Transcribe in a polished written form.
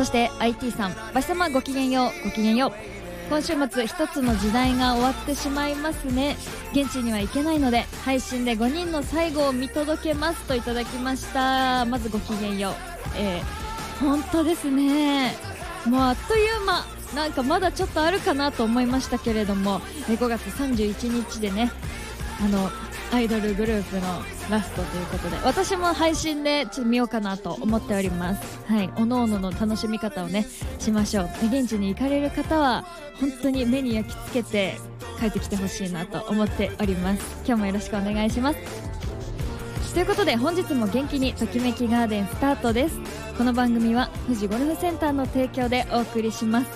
そして IT さん、バシ様ごきげんよう。ごきげんよう。今週末一つの時代が終わってしまいますね。現地には行けないので配信で5人の最後を見届けますといただきました。まずごきげんよう。本当ですね、もうあっという間、なんかまだちょっとあるかなと思いましたけれども、5月31日でね、アイドルグループのラストということで、私も配信でちょっと見ようかなと思っております。はい、おのおのの楽しみ方をねしましょう。現地に行かれる方は本当に目に焼き付けて帰ってきてほしいなと思っております。今日もよろしくお願いします。ということで本日も元気にときめきガーデンスタートです。この番組は富士ゴルフセンターの提供でお送りします。